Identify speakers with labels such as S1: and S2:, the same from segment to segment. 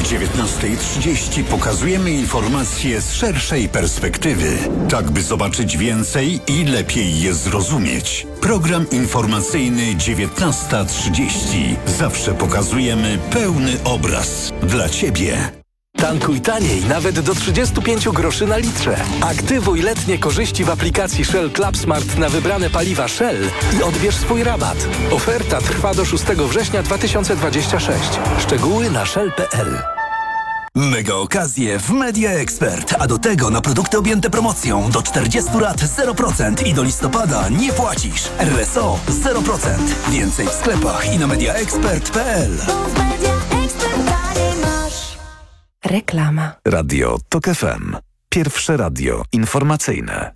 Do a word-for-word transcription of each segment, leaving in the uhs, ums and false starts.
S1: dziewiętnasta trzydzieści pokazujemy informacje z szerszej perspektywy, tak by zobaczyć więcej i lepiej je zrozumieć. Program informacyjny dziewiętnasta trzydzieści. Zawsze pokazujemy pełny obraz dla Ciebie.
S2: Tankuj taniej nawet do trzydzieści pięć groszy na litrze. Aktywuj letnie korzyści w aplikacji Shell Club Smart na wybrane paliwa Shell i odbierz swój rabat. Oferta trwa do szóstego września dwa tysiące dwudziestego szóstego. Szczegóły na shell kropka p l.
S3: Mega okazje w Media Expert, a do tego na produkty objęte promocją do czterdziestu lat zero procent i do listopada nie płacisz. R S O zero procent. Więcej w sklepach i na mediaexpert kropka p l.
S4: Reklama.
S5: Radio Tok F M. Pierwsze radio informacyjne.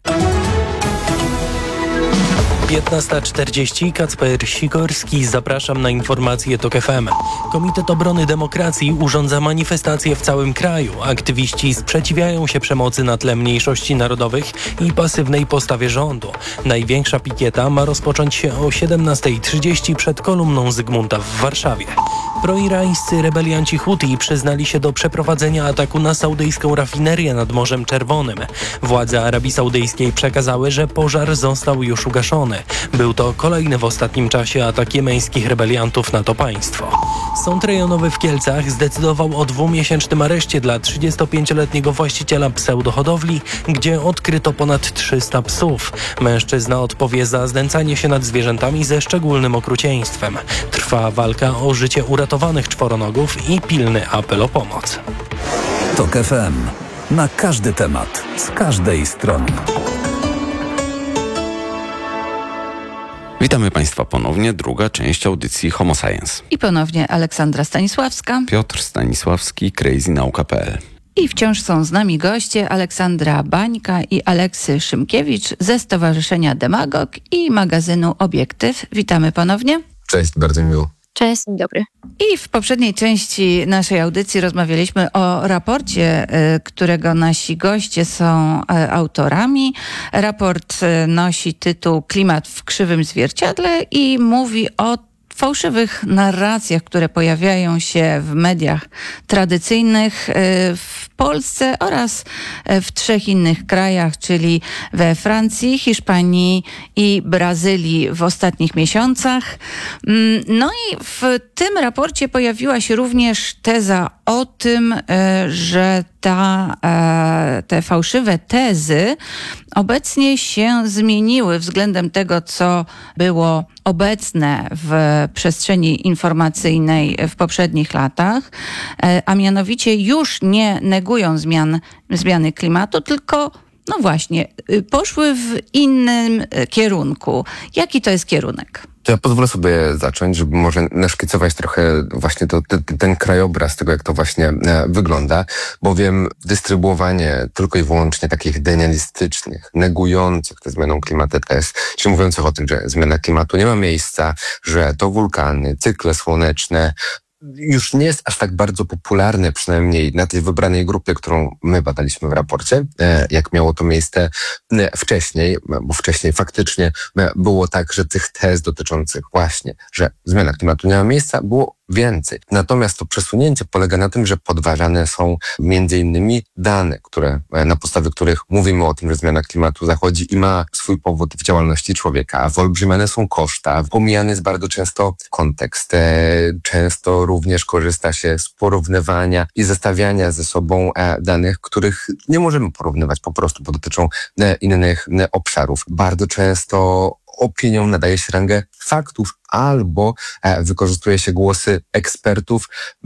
S6: piętnasta czterdzieści. Kacper Sikorski. Zapraszam na informacje Tok F M. Komitet Obrony Demokracji urządza manifestacje w całym kraju. Aktywiści sprzeciwiają się przemocy na tle mniejszości narodowych i pasywnej postawie rządu. Największa pikieta ma rozpocząć się o siedemnasta trzydzieści przed kolumną Zygmunta w Warszawie. Proirańscy rebelianci Huti przyznali się do przeprowadzenia ataku na saudyjską rafinerię nad Morzem Czerwonym. Władze Arabii Saudyjskiej przekazały, że pożar został już ugaszony. Był to kolejny w ostatnim czasie atak jemeńskich rebeliantów na to państwo. Sąd rejonowy w Kielcach zdecydował o dwumiesięcznym areszcie dla trzydziestopięcioletniego właściciela pseudohodowli, gdzie odkryto ponad trzysta psów. Mężczyzna odpowie za znęcanie się nad zwierzętami ze szczególnym okrucieństwem. Trwa walka o życie uratowanych czworonogów i pilny apel o pomoc.
S5: Tok F M. Na każdy temat, z każdej strony.
S7: Witamy Państwa ponownie, druga część audycji Homo Science.
S8: I ponownie Aleksandra Stanisławska,
S7: Piotr Stanisławski, crazy nauka kropka p l.
S8: I wciąż są z nami goście Aleksandra Bańka i Aleksy Szymkiewicz ze Stowarzyszenia Demagog i magazynu Obiektyw. Witamy ponownie.
S9: Cześć, bardzo miło.
S10: Cześć, dzień dobry.
S8: I w poprzedniej części naszej audycji rozmawialiśmy o raporcie, którego nasi goście są autorami. Raport nosi tytuł Klimat w krzywym zwierciadle i mówi o fałszywych narracjach, które pojawiają się w mediach tradycyjnych w Polsce oraz w trzech innych krajach, czyli we Francji, Hiszpanii i Brazylii w ostatnich miesiącach. No i w tym raporcie pojawiła się również teza o tym, że ta, te fałszywe tezy obecnie się zmieniły względem tego, co było obecne w przestrzeni informacyjnej w poprzednich latach, a mianowicie już nie negują zmian, zmiany klimatu, tylko no właśnie, poszły w innym kierunku. Jaki to jest kierunek?
S9: To ja pozwolę sobie zacząć, żeby może naszkicować trochę właśnie to, ten, ten krajobraz tego, jak to właśnie e, wygląda, bowiem dystrybuowanie tylko i wyłącznie takich denialistycznych, negujących tę zmianę klimatu tez, czy mówiących o tym, że zmiana klimatu nie ma miejsca, że to wulkany, cykle słoneczne, już nie jest aż tak bardzo popularne, przynajmniej na tej wybranej grupie, którą my badaliśmy w raporcie, jak miało to miejsce wcześniej, bo wcześniej faktycznie było tak, że tych tez dotyczących właśnie, że zmiana klimatu nie ma miejsca, było więcej. Natomiast to przesunięcie polega na tym, że podważane są między innymi dane, które, na podstawie których mówimy o tym, że zmiana klimatu zachodzi i ma swój powód w działalności człowieka, a wyolbrzymiane są koszta, pomijany jest bardzo często kontekst, często również korzysta się z porównywania i zestawiania ze sobą danych, których nie możemy porównywać po prostu, bo dotyczą innych obszarów. Bardzo często opiniom nadaje się rangę faktów albo wykorzystuje się głosy ekspertów,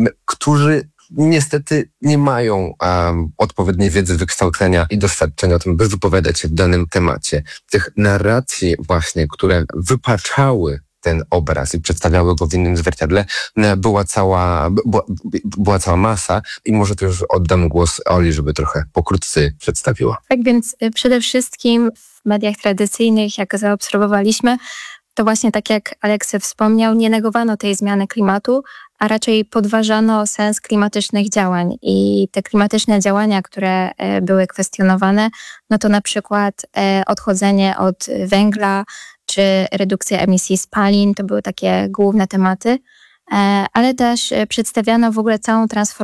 S9: którzy niestety nie mają um, odpowiedniej wiedzy, wykształcenia i doświadczenia o tym, by wypowiadać się w danym temacie. Tych narracji właśnie, które wypaczały ten obraz i przedstawiały go w innym zwierciadle, była cała, była, była cała masa i może to już oddam głos Oli, żeby trochę pokrótce przedstawiła.
S10: Tak więc przede wszystkim w mediach tradycyjnych, jak zaobserwowaliśmy, to właśnie tak jak Aleksy wspomniał, nie negowano tej zmiany klimatu, a raczej podważano sens klimatycznych działań. I te klimatyczne działania, które były kwestionowane, no to na przykład odchodzenie od węgla, czy redukcja emisji spalin, to były takie główne tematy, ale też przedstawiano w ogóle całą transformację